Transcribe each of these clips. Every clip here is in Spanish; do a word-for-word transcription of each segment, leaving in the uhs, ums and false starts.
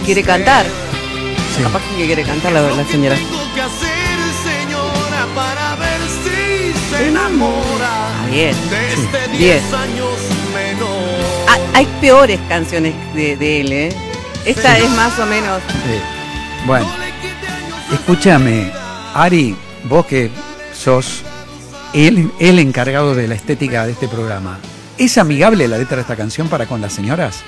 quiere cantar. Sí. Capaz que quiere cantar la, la señora. Se enamora Ah, bien. desde Sí. diez Bien. años menor. Ah, hay peores canciones de, de él, ¿eh? Esta Sí. es más o menos. Sí. Bueno, escúchame, Ari, vos que sos el, el encargado de la estética de este programa, ¿es amigable la letra de esta canción para con las señoras?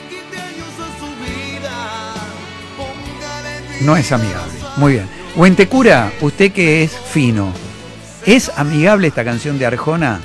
No es amigable. Muy bien. Huentecura, usted que es fino, ¿es amigable esta canción de Arjona?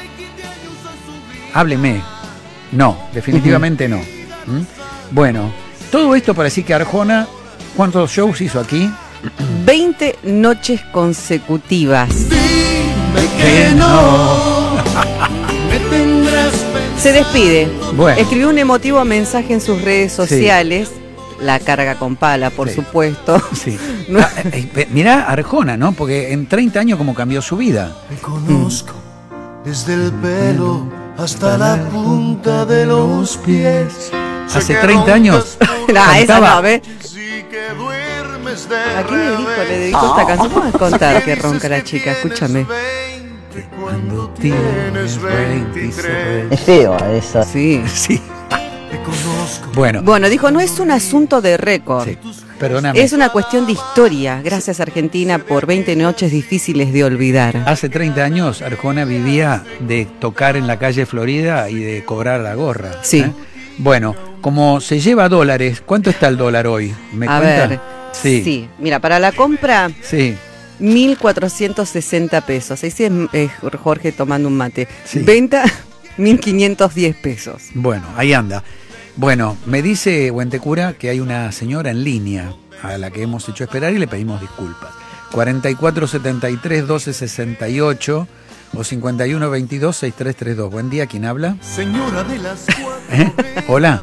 Hábleme. No, definitivamente no. ¿Mm? Bueno, todo esto para decir que Arjona, ¿cuántos shows hizo aquí? veinte noches consecutivas. Dime que no. Me tendrás pensando. Se despide. Bueno. Escribió un emotivo mensaje en sus redes sociales. La carga con pala, por Sí. supuesto. Sí. No. Ah, eh, eh, mirá Arjona, ¿no? Porque en treinta años como cambió su vida. Te conozco desde el pelo hasta la punta de los pies. Sé Hace que treinta años roncas No, esa cantaba- no, ¿ves? sí que duermes de ¿A quién le dijo? Le revés. dedicó esta canción. ¿Cómo vas a contar Sé que dices ronca la que chica? tienes Escúchame. veinte cuando tienes veintitrés. Es feo eso. Sí. Sí. Te conozco. Bueno, Bueno, dijo, no es un asunto de récord. sí. Perdóname. Es una cuestión de historia. Gracias, Argentina, por veinte noches difíciles de olvidar. Hace treinta años Arjona vivía de tocar en la calle Florida y de cobrar la gorra. Sí. ¿eh? Bueno, como se lleva dólares, ¿cuánto está el dólar hoy? ¿Me A cuenta? ver. Sí. Sí. Mira, para la compra, Sí. mil cuatrocientos sesenta pesos. Ahí sí es eh, Jorge tomando un mate. Sí. Venta, mil quinientos diez pesos. Bueno, ahí anda. Bueno, me dice Huentecura que hay una señora en línea a la que hemos hecho esperar y le pedimos disculpas. cuarenta y cuatro setenta y tres doce sesenta y ocho o cincuenta y uno veintidós sesenta y tres treinta y dos. Buen día, ¿quién habla? Señora de las cuatro. ¿Eh? Hola.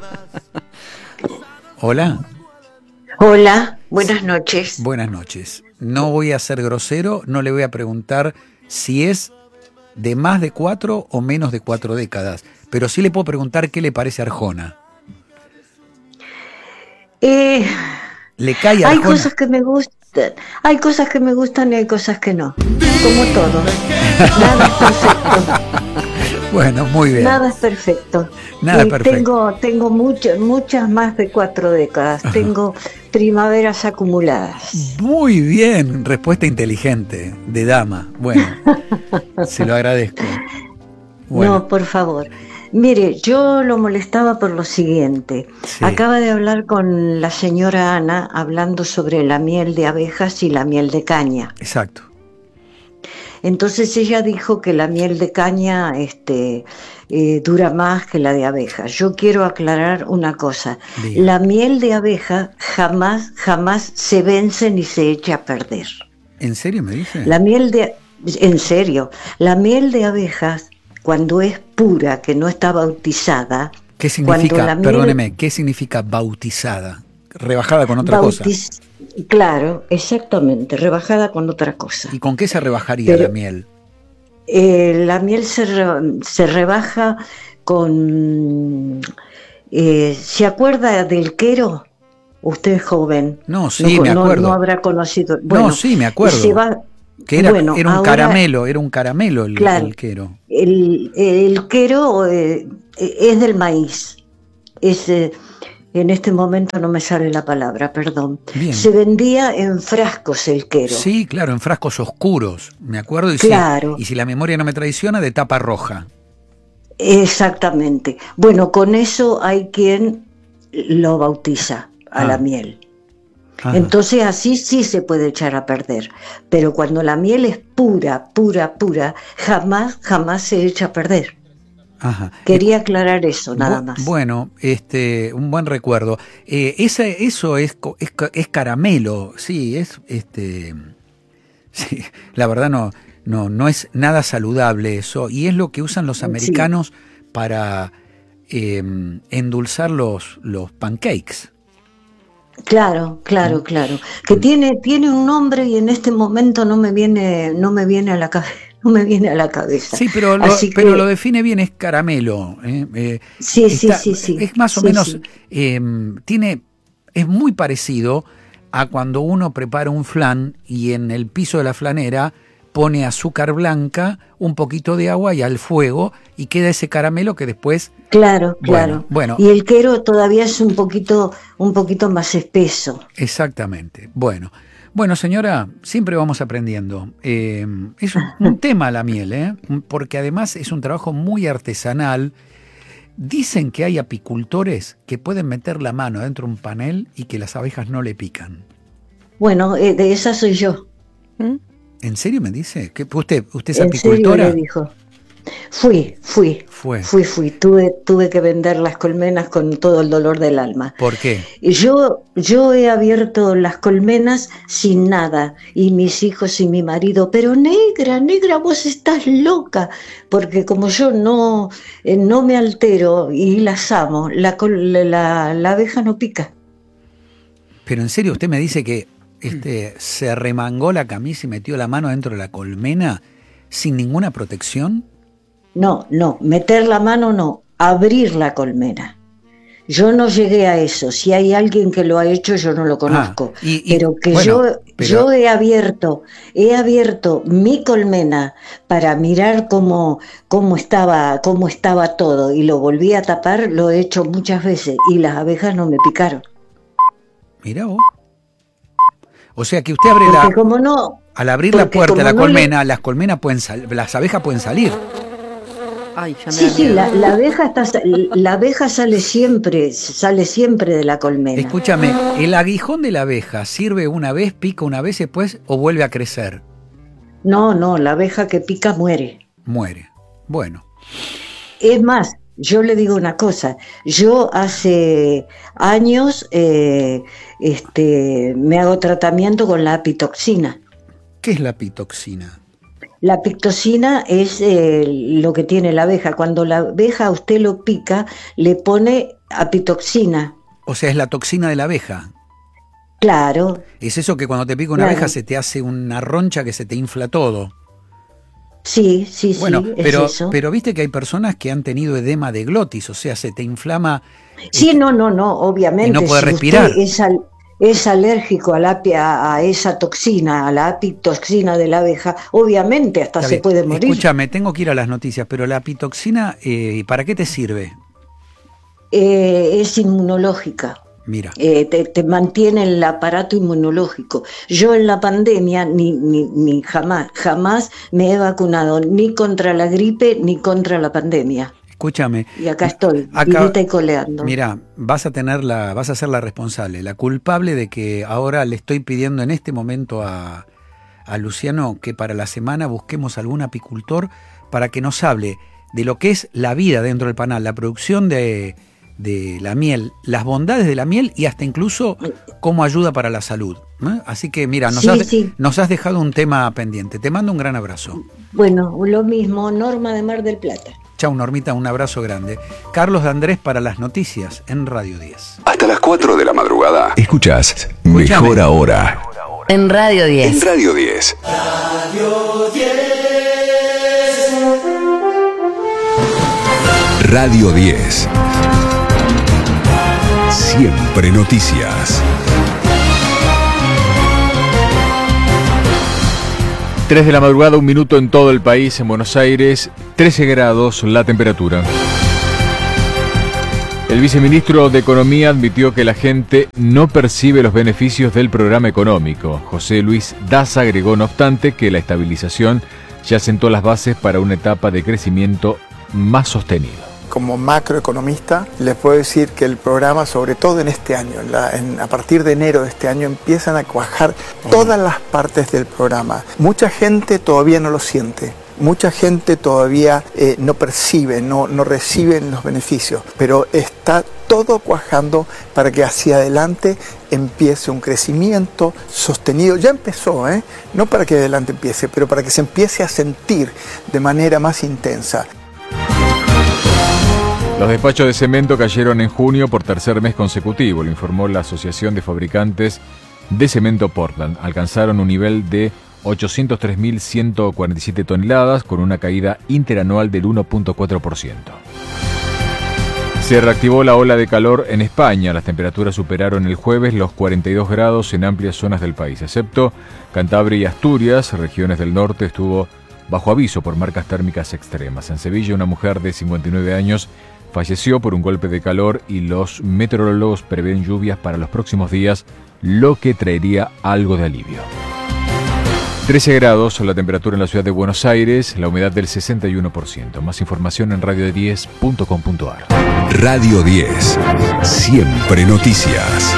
Hola. Hola, buenas noches. Buenas noches. No voy a ser grosero, no le voy a preguntar si es de más de cuatro o menos de cuatro décadas, pero sí le puedo preguntar qué le parece Arjona. Eh, ¿Le cae hay Arjona? cosas que me gustan, hay cosas que me gustan y hay cosas que no, como todo. Nada es perfecto, Bueno, muy bien. nada es perfecto. Nada Y perfecto. Tengo, tengo muchas, muchas más de cuatro décadas. Tengo primaveras acumuladas. Muy bien, respuesta inteligente de dama. Bueno, se lo agradezco. Bueno, No, por favor. Mire, yo lo molestaba por lo siguiente. Sí. Acaba de hablar con la señora Ana hablando sobre la miel de abejas y la miel de caña. exacto. Entonces ella dijo que la miel de caña este, eh, dura más que la de abeja. Yo quiero aclarar una cosa. Diga. La miel de abeja jamás, jamás se vence ni se echa a perder. ¿En serio me dice? La miel de... En serio, la miel de abejas, cuando es pura, que no está bautizada... ¿Qué cuando significa, la miel- perdóneme, qué significa bautizada? Rebajada con otra cosa. bautiz- Claro, exactamente, rebajada con otra cosa. ¿Y con qué se rebajaría Pero- la miel? Eh, la miel se, re- se rebaja con... eh, ¿se acuerda del quero? Usted es joven. No, sí, me no, acuerdo. No habrá conocido. Bueno, no, sí, me acuerdo. se va- Que era, bueno, era un ahora caramelo, era un caramelo el, Claro. el quero. El, el quero eh, es del maíz. Es, eh, en este momento no me sale la palabra, perdón. Bien. Se vendía en frascos el quero. Sí, claro, en frascos oscuros, me acuerdo. Y, Claro. si, y si la memoria no me traiciona, de tapa roja. Exactamente. Bueno, con eso hay quien lo bautiza a Ah. la miel. Ajá. Entonces así sí se puede echar a perder. Pero cuando la miel es pura, pura, pura, jamás, jamás se echa a perder. Ajá. Quería aclarar eso, nada Bu- más. Bueno, este, un buen recuerdo. Eh, esa, eso es, co- es, ca- es caramelo, sí, es, este, sí, la verdad no, no, no es nada saludable eso, y es lo que usan los Sí. americanos para eh, endulzar los, los pancakes. Claro, claro, claro. Que tiene, tiene un nombre y en este momento no me viene, no me viene a la cabeza. No me viene a la cabeza. Sí, pero lo, Así pero que- lo define bien, es caramelo. ¿eh? Eh, Sí, sí, está- sí, sí. Es más o Sí, menos, sí. eh, tiene Es muy parecido a cuando uno prepara un flan y en el piso de la flanera pone azúcar blanca, un poquito de agua y al fuego, y queda ese caramelo que después... Claro, claro. Bueno, bueno. Y el quero todavía es un poquito, un poquito más espeso. Exactamente. Bueno, bueno, señora, siempre vamos aprendiendo. Eh, es un, un tema la miel, ¿eh? Porque además es un trabajo muy artesanal. Dicen que hay apicultores que pueden meter la mano dentro de un panel y que las abejas no le pican. Bueno, eh, de esa soy yo. ¿Mm? ¿En serio me dice? ¿Que usted, usted es ¿En apicultora? serio le dijo? Fui, fui. Fue. Fui, fui. Tuve, tuve que vender las colmenas con todo el dolor del alma. ¿Por qué? Yo, yo he abierto las colmenas sin nada, y mis hijos y mi marido, pero negra, negra, vos estás loca, porque como yo no, eh, no me altero y las amo, la, col- la, la abeja no pica. Pero en serio, usted me dice que este, se remangó la camisa y metió la mano dentro de la colmena sin ninguna protección. No, no, meter la mano no, abrir la colmena. Yo no llegué a eso. Si hay alguien que lo ha hecho, yo no lo conozco. Ah, y- y, pero que bueno, yo, pero- yo he abierto, he abierto mi colmena para mirar cómo, cómo estaba, cómo estaba todo, y lo volví a tapar, lo he hecho muchas veces, y las abejas no me picaron. Mirá vos. O sea que usted abre Porque la... como no, Al abrir la porque puerta de la como no colmena, las colmenas pueden sal- las abejas pueden salir. Ay, ya me sí, da sí, miedo. la, la abeja está, la abeja sale siempre, sale siempre de la colmena. Escúchame, ¿el aguijón de la abeja sirve una vez, pica una vez después o vuelve a crecer? No, no, la abeja que pica muere. Muere. Bueno, Es más, yo le digo una cosa, yo hace años eh, este, me hago tratamiento con la apitoxina. ¿qué es la pitoxina? La apitoxina es eh, lo que tiene la abeja. Cuando la abeja a usted lo pica, le pone apitoxina. O sea, es la toxina de la abeja. Claro, Es eso que cuando te pica una Claro. abeja se te hace una roncha que se te infla todo. sí, sí, sí, Bueno, es pero, eso. pero viste que hay personas que han tenido edema de glotis, o sea, se te inflama. Sí, este, no, no, no, obviamente. y no puede si respirar. usted es, al- es alérgico a, la, api- a, a esa toxina, a la apitoxina de la abeja, obviamente hasta está se bien. puede morir. Escúchame, tengo que ir a las noticias, pero la pitoxina, eh, ¿para qué te sirve? Eh, es inmunológica. Mira, Eh, te, te mantiene el aparato inmunológico. Yo en la pandemia ni, ni, ni jamás, jamás me he vacunado ni contra la gripe ni contra la pandemia. escúchame. Y acá estoy, Acá- vivita y coleando. Mira, vas a tener la, vas a ser la responsable, la culpable de que ahora le estoy pidiendo en este momento a, a Luciano que para la semana busquemos algún apicultor para que nos hable de lo que es la vida dentro del panal, la producción de, de la miel, las bondades de la miel y hasta incluso cómo ayuda para la salud. ¿eh? Así que mira, nos, Sí, has, sí. nos has dejado un tema pendiente. Te mando un gran abrazo. Bueno, lo mismo, Norma de Mar del Plata. Chau, Normita, un abrazo grande. Carlos de Andrés para las noticias en Radio diez. Hasta las cuatro de la madrugada. Escuchás Escuchame. Mejor Ahora En Radio en diez. Radio diez. Radio diez. Siempre noticias. tres de la madrugada, un minuto en todo el país, en Buenos Aires, trece grados la temperatura. El viceministro de Economía admitió que la gente no percibe los beneficios del programa económico. José Luis Daza agregó, no obstante, que la estabilización ya sentó las bases para una etapa de crecimiento más sostenido. Como macroeconomista, les puedo decir que el programa, sobre todo en este año, en la, en, a partir de enero de este año, empiezan a cuajar todas las partes del programa. Mucha gente todavía no lo siente. Mucha gente todavía eh, no percibe, no, no recibe los beneficios, pero está todo cuajando para que hacia adelante empiece un crecimiento sostenido. Ya empezó, ¿eh? No para que adelante empiece, pero para que se empiece a sentir de manera más intensa. Los despachos de cemento cayeron en junio por tercer mes consecutivo, lo informó la Asociación de Fabricantes de Cemento Portland. Alcanzaron un nivel de ochocientos tres mil ciento cuarenta y siete toneladas, con una caída interanual del uno punto cuatro por ciento. Se reactivó la ola de calor en España. Las temperaturas superaron el jueves los cuarenta y dos grados en amplias zonas del país, excepto Cantabria y Asturias. Regiones del norte estuvo bajo aviso por marcas térmicas extremas. En Sevilla, una mujer de cincuenta y nueve años falleció por un golpe de calor y los meteorólogos prevén lluvias para los próximos días, lo que traería algo de alivio. trece grados la temperatura en la ciudad de Buenos Aires, la humedad del sesenta y uno por ciento. Más información en radio diez punto com punto a r. Radio diez. Siempre noticias.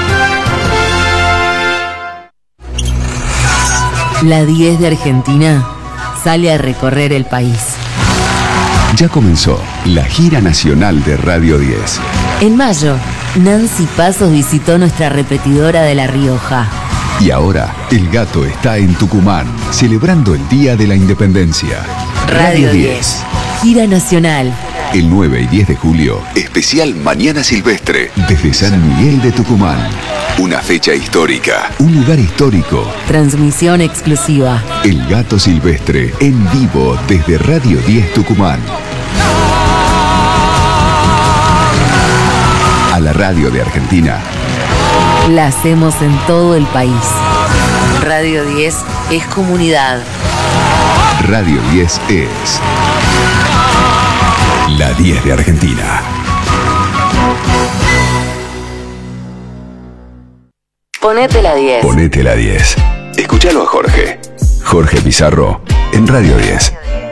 La diez de Argentina sale a recorrer el país. Ya comenzó la gira nacional de Radio diez. En mayo, Nancy Pasos visitó nuestra repetidora de La Rioja. Y ahora, El Gato está en Tucumán, celebrando el Día de la Independencia. Radio diez. Gira nacional. El nueve y diez de julio, especial Mañana Silvestre, desde San Miguel de Tucumán. Una fecha histórica, un lugar histórico. Transmisión exclusiva. El Gato Silvestre, en vivo desde Radio diez Tucumán. A la radio de Argentina. La hacemos en todo el país. Radio diez es comunidad. Radio diez es la diez de Argentina. Ponete la diez. Ponete la diez. Escúchalo a Jorge. Jorge Pizarro en Radio diez.